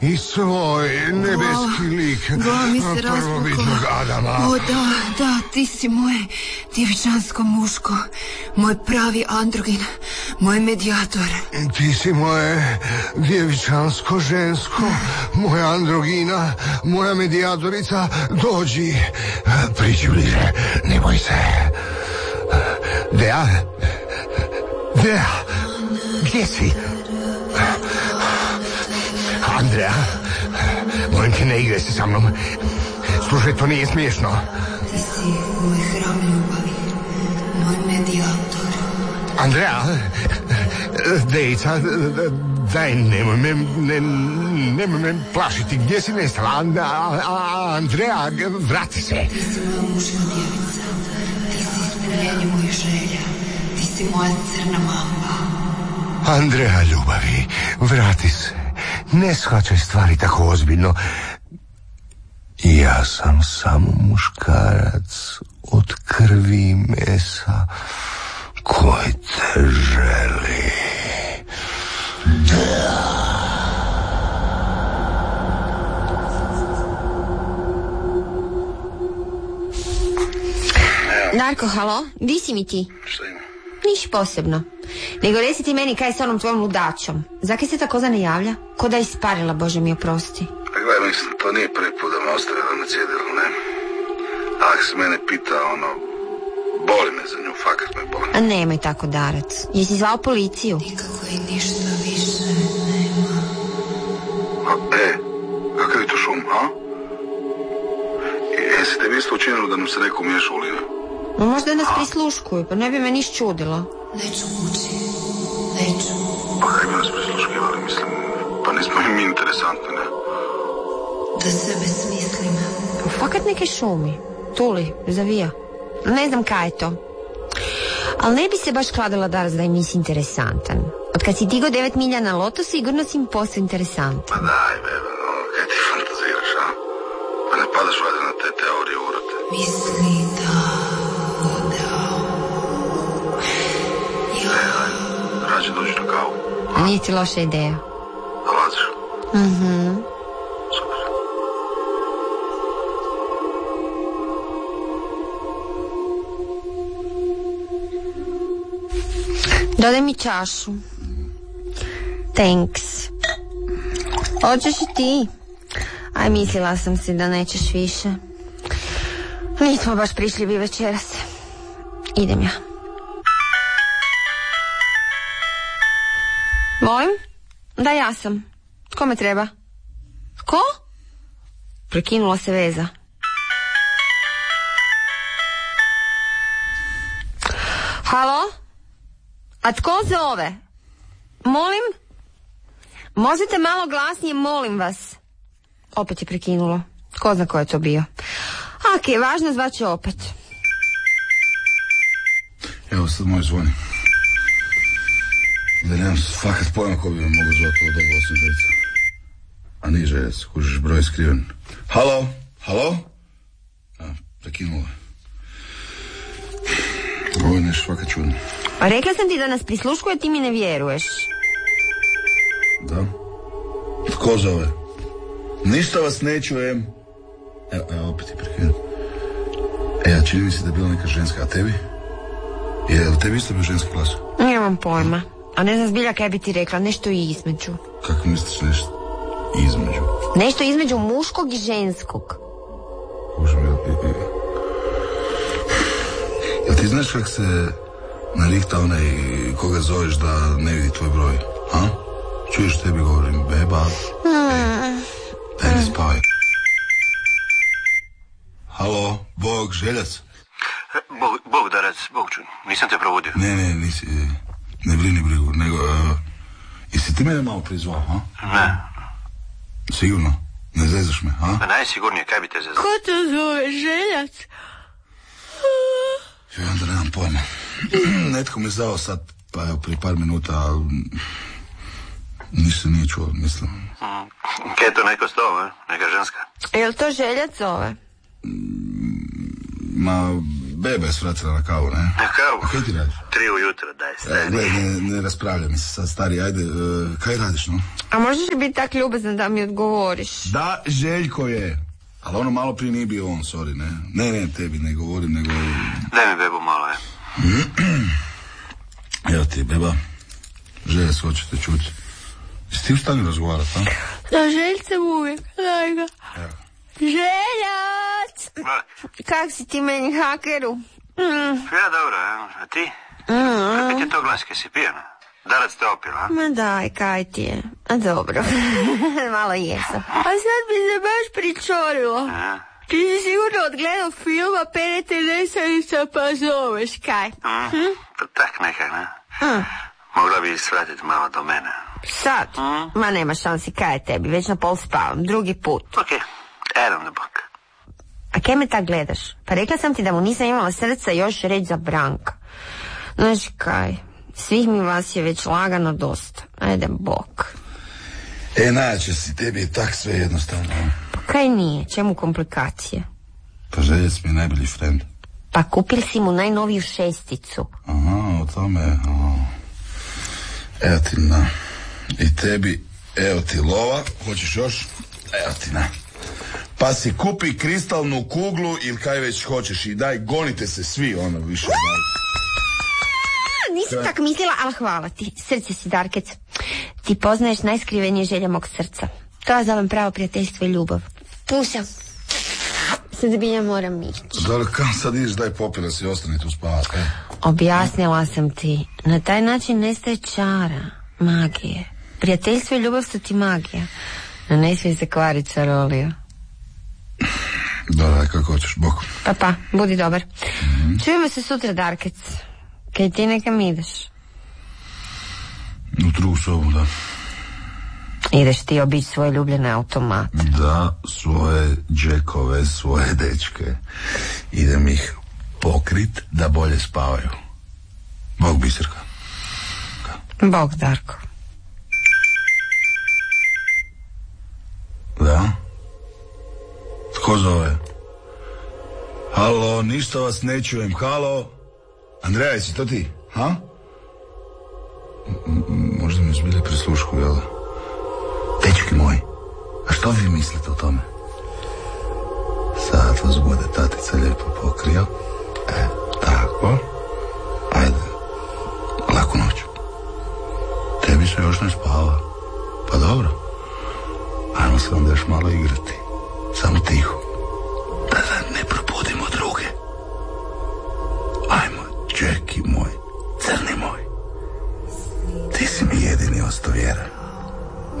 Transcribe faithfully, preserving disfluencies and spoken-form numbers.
i svoj nebeski lik prvobitnog Adama. O da, da, ti si moje djevičansko muško, moj pravi androgin, moj medijator. Ti si moje djevičansko žensko, moja androgina, moja medijatorica. Dođi, priđi bliže, ne boj se. Dea? Dea? Gdje si? Andrea, molim te, ne igraj se sa mnom. Slušaj, to nije smiješno. Ti si moj hram ljubavi, moj medijator. Andrea, Dejica, daj, nemoj me, ne, nemoj me plašiti. Gdje si nestala? Andrea, vrati se. Ti si moja muška djevica, ti si ispunjenje mojih želja, ti si moja crna mamba. Andrea, ljubavi, vrati se. Ne shvaćaj stvari tako ozbiljno. Ja sam samo muškarac od krvi i mesa koji te želi. Darko, halo, di si mi ti? Šta ima? Niš posebno. Nego reci ti meni kaj s onom tvojom ludačom. Zakaj se ta koza ne javlja? Ko da je isparila, Bože mi oprosti. A gledaj, mislim, to nije prvi put da me ostavila na cjedilu, ne? A ako se mene pita, ono, boli me za nju, fakat me boli. A nemoj tako, Darac. Jesi zvao policiju? Nikako i ništa više nema. A, e, kakav je to šum, a? Jesi te vi isto učinili da nam se neko umiješa u liniju? No možda nas prisluškuju, pa ne bi me niš čudilo. Neću kući, neću. Pa kaj bi nas prisluškivali, mislim, pa nismo im mi interesantni, ne? Da sebe smislim. Fakat neke šumi. Tuli, zavija. Ne znam kaj je to. Ali ne bi se baš kladila, Darac, da im nisi interesantan. Od kad si digo devet milja na loto, sigurno si im posao interesantan. Pa daj, bebe, no, kaj ti fantaziraš, a? Pa ne padaš valjda na te teorije urote. Misli da odao. Ja. E, daj, rađe dođi na kavu. Nije ti loša ideja. Dolaziš? Mhm. Super. Dodaj mi čašu. Thanks. Hoćeš i ti? Aj, mislila sam si da nećeš više. Nismo baš prišljivi večeras. Idem ja. Molim? Da, ja sam. Tko me treba? Ko? Prekinula se veza. Halo? A tko zove? Molim? Možete malo glasnije, molim vas. Opet je prekinulo. Ko zna ko je to bio. Ok, važno, zvaće opet. Evo sad moj zvoni. Da nemam fakat pojma ko bi me mogu zvati ovo doba osam željica. A nije željac, kužiš, broj skriven. Halo? Halo? A, prekinulo. Ovo je nešto fakat čudno. A rekla sam ti da nas prisluškuje, ti mi ne vjeruješ. Da? Tko zove? Ništa vas ne čujem. Evo, evo opet je prekinuo. E, a čini mi se da je bila neka ženska, a tebi? Je li tebi isto bio ženski glas? Nemam pojma. A ne znam zbilja kaj bi ti rekla, nešto i između. Kako misliš nešto između? Nešto između muškog i ženskog. Bože mi, jel ti znaš kak se narikta onaj koga zoveš da ne vidi tvoj broj, a? Čuješ tebi govorim, beba, Mm. daj mi spavaj. Halo, Bog, željac? Bog, Bog Darac, Bog čun, nisam te provodio. Ne, ne, nisi, ne brini brigu, nego, uh, jesi ti mene malo prizvao, a? Ne. Sigurno? Ne zezaš me, a? Pa najsigurnije, kaj bi te zezao? Ko to zove, željac? Ja onda nemam pojma. Netko mi je zvao sad, pa evo, prije par minuta, ali ništa nije čuo, mislim. Mm. Kaj je to neko s tobom, neka ženska? Jel to željac zove? Ma, beba je svratila na kavu, ne? Na kavu? A kaj ti radiš? Tri ujutro, daj, stari. E, gle, ne, ne raspravlja mi se sad, stari, ajde, uh, kaj radiš, no? A možeš li biti tak ljubazan da mi odgovoriš? Da, Željko je. Ali ono malo prije nije bio on, sorry, ne? Ne, ne, tebi ne govorim, nego... Daj mi bebu malo, je. Evo ti, beba. Željac, hoćete čuti. Jesi ti u stanju razgovarati, a? Da, Željcem uvijek, daj ga. Evo. Željac! Kak si ti meni, hakeru? Mm. Ja, dobro, a ti? Mm. Kako ti je to glas, kaj si pijena? Darac te opila, a? Ma daj, kaj ti je? A dobro, malo jesam. A sad bi se baš pričorilo. A? Ti si sigurno odgledao filma Perete Nesavica pa zoveš, kaj? Mm. Hm? Pa tak nekaj, ne? Hm. Mogla bi svratiti malo do mene. Sad? Mm. Ma nema šansi, kaj je tebi, već na pol spavam, drugi put. Ok, Adam the Buck. A kaj me tak gledaš? Pa rekla sam ti da mu nisam imala srca još reći za Branka. Znaš kaj, svih mi vas je već lagano dosta. Ajde, bok. E, najjače si, tebi je tak sve jednostavno. Pa kaj nije, čemu komplikacije? Pa Željac mi je najbolji friend. Pa kupili si mu najnoviju šesticu. Aha, o tome, aha. Evo ti na. I tebi, evo ti lova, hoćeš još? Evo ti na. Pa si kupi kristalnu kuglu ili kaj već hoćeš i daj, gonite se svi, ono, više. Nisam tak mislila, ali hvala ti. Srce si, Darkec. Ti poznaješ najskrivenije želje mog srca. To ja zovem pravo prijateljstvo i ljubav. Pušam. Sad zbilja moram ići. Dobro, kam sad ideš, daj popila si, ostani tu spavati. E. Objasnila sam ti. Na taj način nestaje čara, magije. Prijateljstvo i ljubav su ti magija. No ne smije se kvariti čarolija. Dobro, daj kako hoćeš, bok. Pa pa, budi dobar. Mm-hmm. Čujemo se sutra, Darkec. Kaj ti nekam ideš? U drugu sobu, da. Ideš ti obići svoje ljubljene automat. Da, svoje džekove, svoje dečke. Idem ih pokrit da bolje spavaju. Bog, Biserka. Ka? Bog, Darko. Da? Tko zove? Halo, ništa vas ne čujem, halo? Andreja, jesi to ti, ha? M- možda mi zbilje prislušku, jel? Dečki moji, a što vi mislite o tome? Sad vas bude tatica lijepo pokrio. E, tako. Ajde, laku noć. Tebi se još ne spava. Pa dobro. Ajmo se onda još malo igrati. Samo tiho.